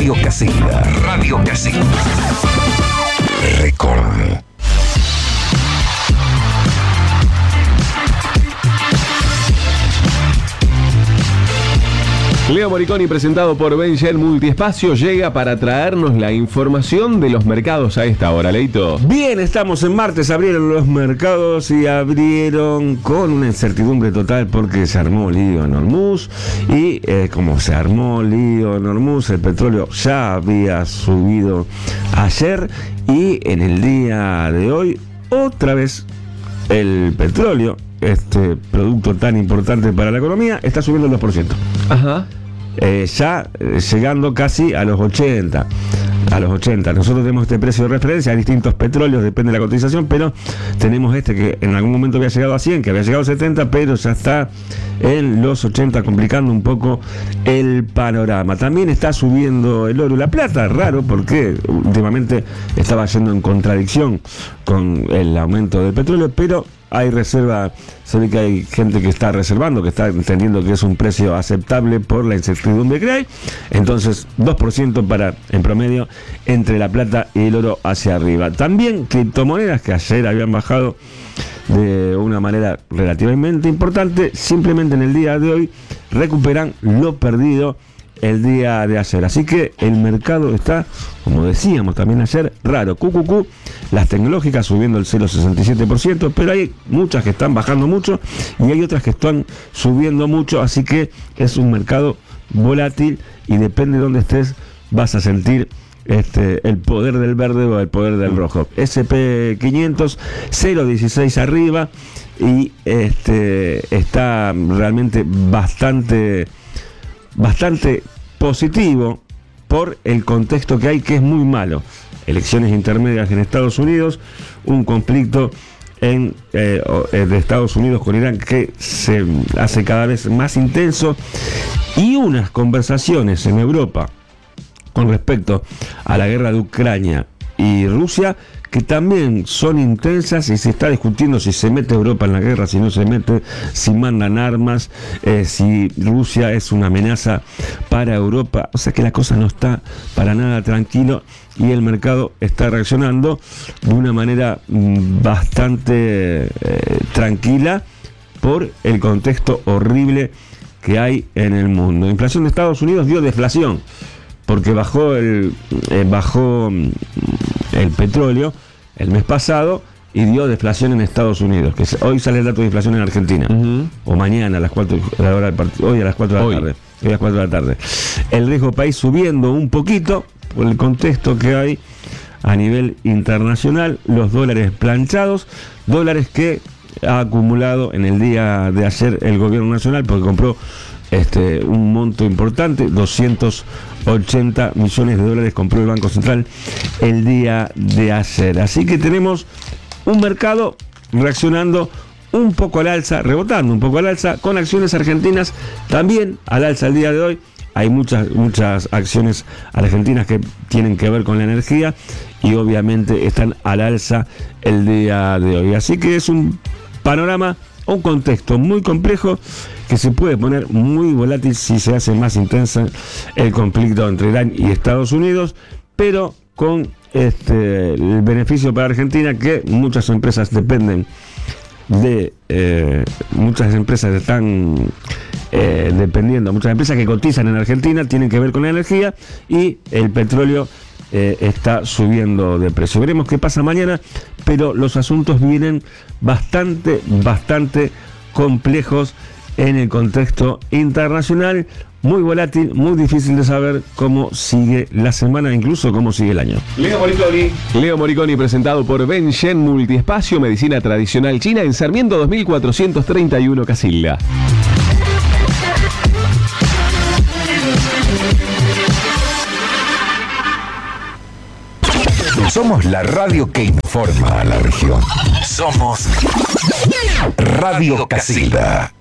Radio Casilda. Radio Casilda. Record. Leo Moriconi, presentado por Benjen Multiespacio, llega para traernos la información de los mercados a esta hora. Leito. Bien, estamos en martes, abrieron los mercados y abrieron con una incertidumbre total porque se armó lío en Hormuz y como se armó lío en Hormuz, el petróleo ya había subido ayer y en el día de hoy otra vez el petróleo, este producto tan importante para la economía, está subiendo el 2%. Ajá. Ya llegando casi a los 80. Nosotros tenemos este precio de referencia, hay distintos petróleos, depende de la cotización, pero tenemos este que en algún momento había llegado a 100, que había llegado a 70, pero ya está en los 80, complicando un poco el panorama. También está subiendo el oro y la plata, raro porque últimamente estaba yendo en contradicción con el aumento del petróleo, pero hay reserva, se ve que hay gente que está reservando, que está entendiendo que es un precio aceptable por la incertidumbre que hay. Entonces, 2% para, en promedio, entre la plata y el oro hacia arriba. También criptomonedas que ayer habían bajado de una manera relativamente importante, simplemente en el día de hoy recuperan lo perdido el día de ayer. Así que el mercado está, como decíamos también ayer, raro. QQQ, las tecnológicas subiendo el 0,67%, pero hay muchas que están bajando mucho y hay otras que están subiendo mucho, así que es un mercado volátil y depende de dónde estés, vas a sentir el poder del verde o el poder del rojo. SP500, 0,16 arriba y está realmente bastante positivo por el contexto que hay, que es muy malo. Elecciones intermedias en Estados Unidos, un conflicto de Estados Unidos con Irán que se hace cada vez más intenso y unas conversaciones en Europa con respecto a la guerra de Ucrania y Rusia que también son intensas y se está discutiendo si se mete Europa en la guerra, si no se mete, si mandan armas, si Rusia es una amenaza para Europa. O sea que la cosa no está para nada tranquilo y el mercado está reaccionando de una manera bastante tranquila por el contexto horrible que hay en el mundo. Inflación de Estados Unidos dio deflación porque bajó el petróleo el mes pasado y dio deflación en Estados Unidos, que hoy sale el dato de inflación en Argentina, o mañana a las 4 de la hora del partido, hoy a las 4 de la tarde, hoy a las 4 de la tarde. El riesgo país subiendo un poquito por el contexto que hay a nivel internacional, los dólares planchados, dólares que ha acumulado en el día de ayer el gobierno nacional porque compró un monto importante, 280 millones de dólares compró el Banco Central el día de ayer. Así que tenemos un mercado reaccionando un poco al alza, rebotando un poco al alza, con acciones argentinas también al alza el día de hoy. Hay muchas acciones argentinas que tienen que ver con la energía y obviamente están al alza el día de hoy. Así que es un panorama, un contexto muy complejo que se puede poner muy volátil si se hace más intensa el conflicto entre Irán y Estados Unidos, pero con el beneficio para Argentina, que muchas empresas dependen de muchas empresas están dependiendo, muchas empresas que cotizan en Argentina tienen que ver con la energía y el petróleo está subiendo de precio. Veremos qué pasa mañana, pero los asuntos vienen bastante complejos en el contexto internacional, muy volátil, muy difícil de saber cómo sigue la semana, incluso cómo sigue el año. Leo Moriconi, presentado por Benjen Multiespacio, medicina tradicional china en Sarmiento 2431 Casilda. Somos la radio que informa a la región. Somos Radio Casilda.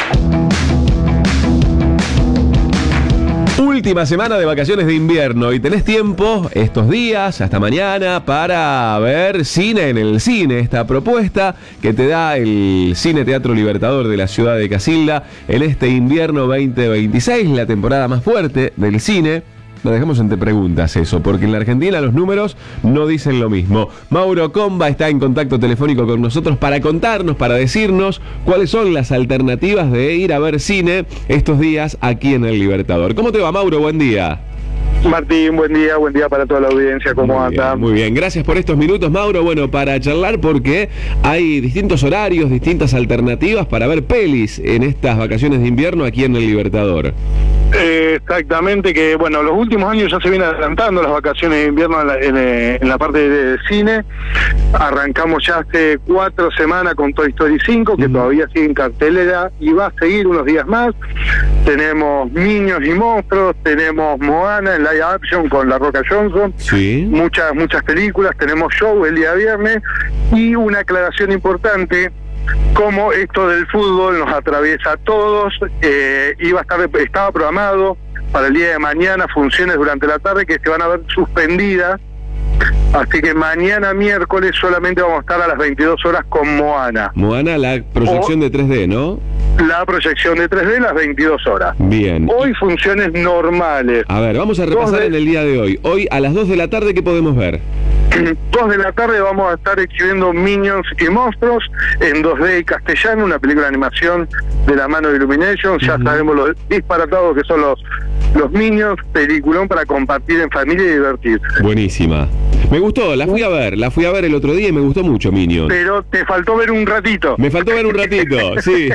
Última semana de vacaciones de invierno y tenés tiempo estos días hasta mañana para ver cine en el cine, esta propuesta que te da el Cine Teatro Libertador de la ciudad de Casilda en este invierno 2026, la temporada más fuerte del cine. Lo dejamos entre preguntas eso, porque en la Argentina los números no dicen lo mismo. Mauro Comba está en contacto telefónico con nosotros para contarnos, para decirnos cuáles son las alternativas de ir a ver cine estos días aquí en el Libertador. ¿Cómo te va, Mauro? Buen día. Martín, buen día para toda la audiencia, ¿cómo anda? Muy bien, gracias por estos minutos, Mauro. Bueno, para charlar porque hay distintos horarios, distintas alternativas para ver pelis en estas vacaciones de invierno aquí en el Libertador. Exactamente, que bueno, los últimos años ya se vienen adelantando las vacaciones de invierno en la parte de cine. Arrancamos ya hace 4 semanas con Toy Story 5, que todavía sigue en cartelera y va a seguir unos días más. Tenemos Niños y Monstruos, tenemos Moana en live action con La Roca Johnson, Sí. muchas películas, tenemos show el día viernes y una aclaración importante. Como esto del fútbol nos atraviesa a todos, estaba programado para el día de mañana funciones durante la tarde que se van a ver suspendidas, así que mañana miércoles solamente vamos a estar a las 22 horas con Moana. Moana, la proyección de 3D, ¿no? La proyección de 3D las 22 horas. Bien. Hoy funciones normales. A ver, vamos a repasar en el día de hoy. Hoy a las 2 de la tarde, ¿qué podemos ver? 2 de la tarde vamos a estar exhibiendo Minions y Monstruos en 2D y castellano, una película de animación de la mano de Illumination. Ya sabemos los disparatados que son los Minions, peliculón para compartir en familia y divertirse. Buenísima. Me gustó, la fui a ver el otro día y me gustó mucho Minions. Pero te faltó ver un ratito. Me faltó ver un ratito, sí.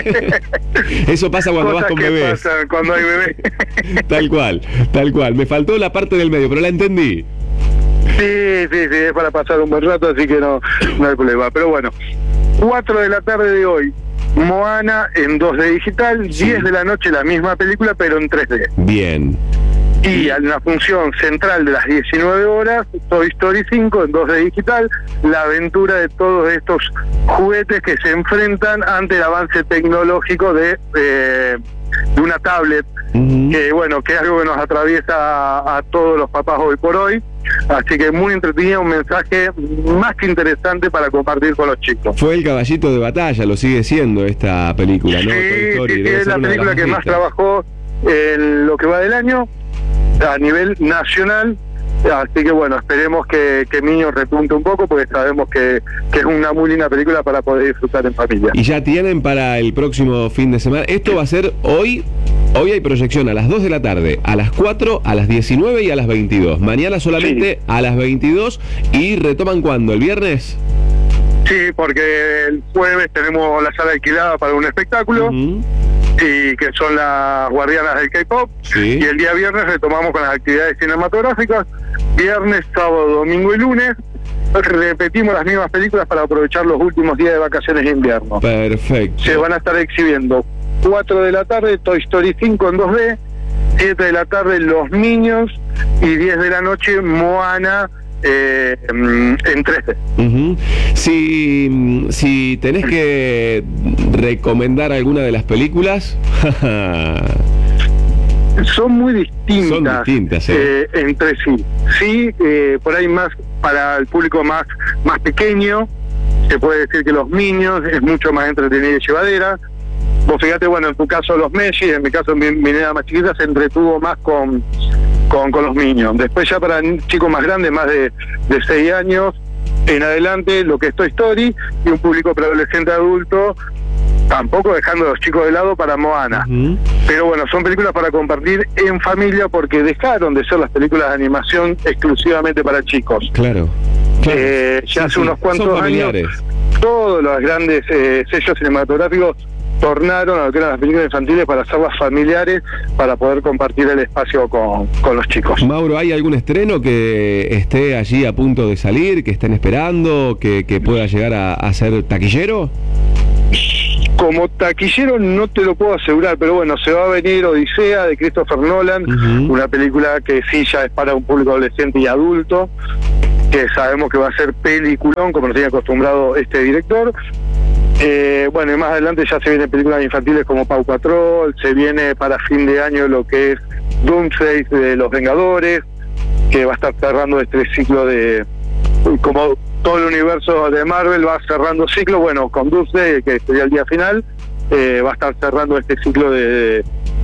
Eso pasa cuando Cosas vas con que bebés. pasan cuando hay bebés. Tal cual. Me faltó la parte del medio, pero la entendí. Sí, es para pasar un buen rato, así que no hay problema. Pero bueno, 4 de la tarde de hoy, Moana en 2D digital, Sí. 10 de la noche la misma película, pero en 3D. Bien. Y en la función central de las 19 horas, Toy Story 5 en 2D digital, la aventura de todos estos juguetes que se enfrentan ante el avance tecnológico de una tablet, que bueno, que es algo que nos atraviesa a todos los papás hoy por hoy. Así que muy entretenido, un mensaje más que interesante para compartir con los chicos. Fue el caballito de batalla, lo sigue siendo esta película, ¿no? Toy Story, Sí, debe es ser la una de película las que más vistas. trabajó en lo que va del año a nivel nacional. Así que bueno, esperemos que Minions repunte un poco, porque sabemos que es una muy linda película para poder disfrutar en familia. Y ya tienen para el próximo fin de semana. Esto va a ser hoy. Hoy hay proyección a las 2 de la tarde, a las 4, a las 19 y a las 22. Mañana solamente a las 22. ¿Y retoman cuándo? ¿El viernes? Sí, porque el jueves tenemos la sala alquilada para un espectáculo. Y que son las guardianas del K-pop. Sí. Y el día viernes retomamos con las actividades cinematográficas. Viernes, sábado, domingo y lunes repetimos las mismas películas para aprovechar los últimos días de vacaciones de invierno. Perfecto. Se van a estar exhibiendo 4 de la tarde Toy Story 5 en 2D, 7 de la tarde Los Niños y 10 de la noche Moana en 3D. Si tenés que recomendar alguna de las películas, son muy distintas, Son distintas, entre sí. Sí, por ahí más para el público más pequeño, se puede decir que Los Niños es mucho más entretenida y llevadera. Vos fíjate, bueno, en tu caso Los Messi, en mi caso mi nena más chiquita se entretuvo más con Los Niños. Después ya para chicos más grandes, más de 6 años en adelante, lo que es Toy Story, y un público preadolescente adulto, tampoco dejando a los chicos de lado, para Moana. Pero bueno, son películas para compartir en familia, porque dejaron de ser las películas de animación exclusivamente para chicos. Claro. Ya hace unos cuantos años, todos los grandes sellos cinematográficos tornaron a lo que eran las películas infantiles para hacerlas familiares, para poder compartir el espacio con los chicos. Mauro, ¿hay algún estreno que esté allí a punto de salir, que estén esperando, que pueda llegar a ser taquillero? Como taquillero no te lo puedo asegurar, pero bueno, se va a venir Odisea de Christopher Nolan, una película que sí ya es para un público adolescente y adulto, que sabemos que va a ser peliculón, como nos tiene acostumbrado este director. Bueno, y más adelante ya se vienen películas infantiles como Paw Patrol, se viene para fin de año lo que es Doomsday de Los Vengadores, que va a estar cerrando este ciclo de... como todo el universo de Marvel va cerrando ciclo, bueno, con Doomsday, que sería el día final, va a estar cerrando este ciclo de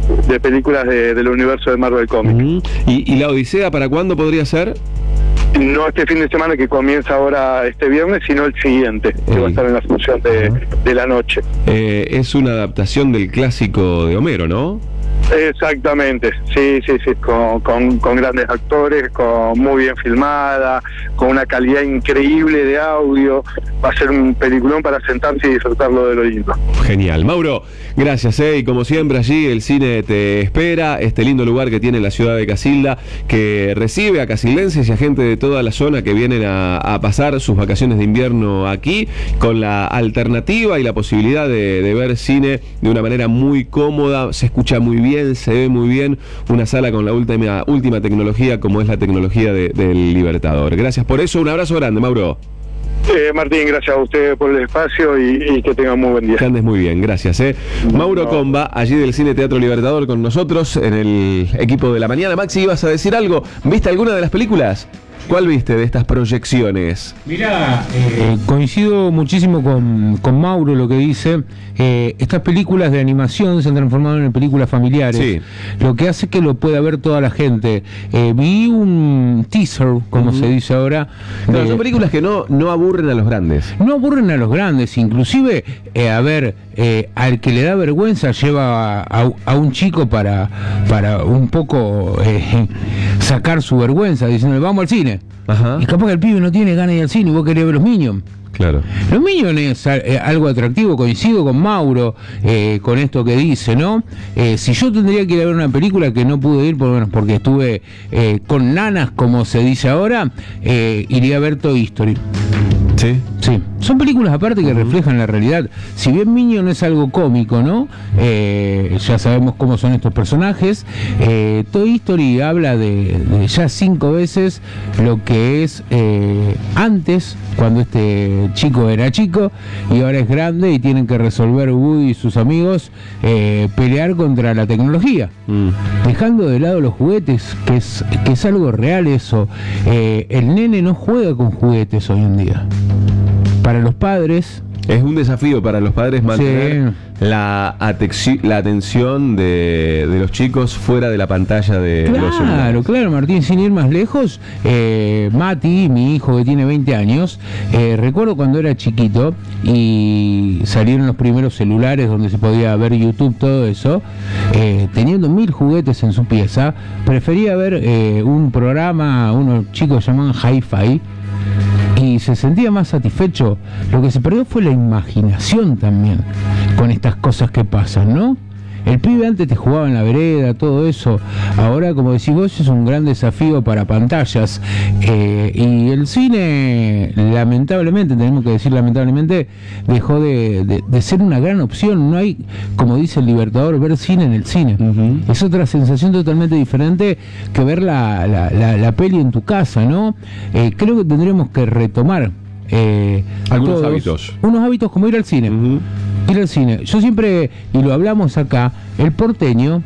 de películas del universo de Marvel Comics. ¿Y la Odisea para cuándo podría ser? No este fin de semana que comienza ahora este viernes, sino el siguiente, que va a estar en la función de la noche. Es una adaptación del clásico de Homero, ¿no? Exactamente, sí, con grandes actores, muy bien filmada, con una calidad increíble de audio. Va a ser un peliculón para sentarse y disfrutarlo de lo lindo. Genial. Mauro, gracias, y como siempre allí el cine te espera, este lindo lugar que tiene la ciudad de Casilda, que recibe a casildenses y a gente de toda la zona que vienen a pasar sus vacaciones de invierno aquí, con la alternativa y la posibilidad de ver cine de una manera muy cómoda, se escucha muy bien, se ve muy bien, una sala con la última tecnología como es la tecnología del Libertador. Gracias por eso, un abrazo grande, Mauro. Martín, gracias a ustedes por el espacio y que tengan muy buen día. Que andes muy bien, gracias. Mauro Comba, allí del Cine Teatro Libertador con nosotros en el equipo de la mañana. Maxi, ¿ibas a decir algo? ¿Viste alguna de las películas? ¿Cuál viste de estas proyecciones? Mirá, coincido muchísimo con Mauro lo que dice. Estas películas de animación se han transformado en películas familiares, sí. Lo que hace que lo pueda ver toda la gente. Vi un teaser, como se dice ahora. No, son películas que no aburren a los grandes. No aburren a los grandes, inclusive, al que le da vergüenza lleva a un chico para un poco sacar su vergüenza, diciéndole vamos al cine. Ajá. Y capaz que el pibe no tiene ganas de ir al cine y vos querés ver los Minions. Claro. Los Minions es algo atractivo, coincido con Mauro con esto que dice, ¿no? Si yo tendría que ir a ver una película que no pude ir porque estuve con nanas, como se dice ahora, iría a ver Toy Story. Sí. Sí, son películas aparte que reflejan la realidad. Si bien Minion es algo cómico, ¿no? Ya sabemos cómo son estos personajes. Toy Story habla de ya 5 veces lo que es antes, cuando este chico era chico y ahora es grande y tienen que resolver Woody y sus amigos pelear contra la tecnología. Dejando de lado los juguetes, que es algo real eso. El nene no juega con juguetes hoy en día. Para los padres es un desafío para los padres mantener la atención de los chicos fuera de la pantalla de los celulares. Claro, Martín, sin ir más lejos, Mati, mi hijo que tiene 20 años, recuerdo cuando era chiquito y salieron los primeros celulares donde se podía ver YouTube, todo eso, teniendo 1000 juguetes en su pieza, prefería ver un programa, unos chicos llamaban Hi-Fi, y se sentía más satisfecho. Lo que se perdió fue la imaginación también con estas cosas que pasan, ¿no? El pibe antes te jugaba en la vereda, todo eso. Ahora, como decís vos, es un gran desafío para pantallas. Y el cine, lamentablemente, tenemos que decir lamentablemente, dejó de ser una gran opción. No hay, como dice el Libertador, ver cine en el cine. Es otra sensación totalmente diferente que ver la peli en tu casa, ¿no? Creo que tendremos que retomar algunos hábitos. Unos hábitos como ir al cine. Ir al cine. Yo siempre, y lo hablamos acá, el porteño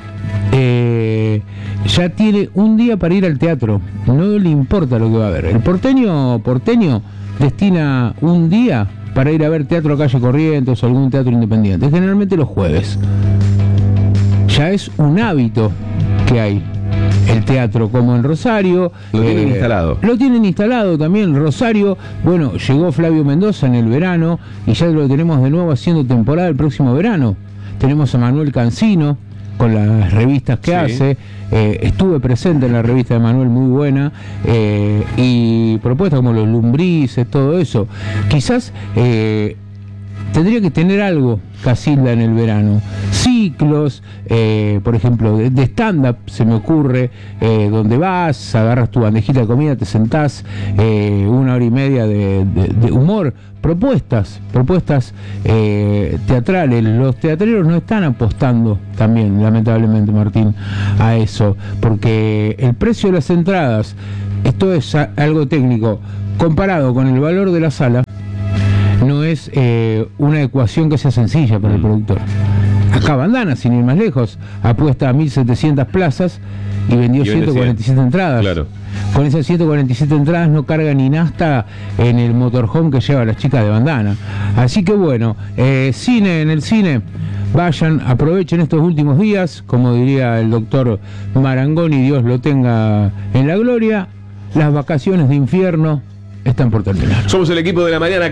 ya tiene un día para ir al teatro. No le importa lo que va a ver. El porteño destina un día para ir a ver Teatro Calle Corrientes o algún teatro independiente. Generalmente los jueves. Ya es un hábito que hay. El teatro, como en Rosario. Lo tienen instalado. Lo tienen instalado también. Rosario, bueno, llegó Flavio Mendoza en el verano y ya lo tenemos de nuevo haciendo temporada el próximo verano. Tenemos a Manuel Cancino con las revistas que hace. Estuve presente en la revista de Manuel, muy buena. Y propuestas como los Lumbrices, todo eso. Quizás tendría que tener algo Casilda en el verano. Ciclos, por ejemplo, de stand-up se me ocurre, donde vas, agarras tu bandejita de comida, te sentás, 1 hora y media de humor, propuestas teatrales. Los teatreros no están apostando también, lamentablemente, Martín, a eso, porque el precio de las entradas, esto es algo técnico, comparado con el valor de la sala, no es una ecuación que sea sencilla para el productor. Acá Bandana, sin ir más lejos, apuesta a 1.700 plazas y vendió 147 entradas. Claro. Con esas 147 entradas no carga ni nafta en el motorhome que lleva a las chicas de Bandana. Así que bueno, cine en el cine, Vayan, aprovechen estos últimos días, como diría el doctor Marangoni, Dios lo tenga en la gloria. Las vacaciones de infierno están por terminar. Somos el equipo de la mañana,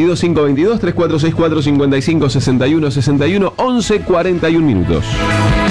422-522, 3464-5561-61, 11:41 minutos.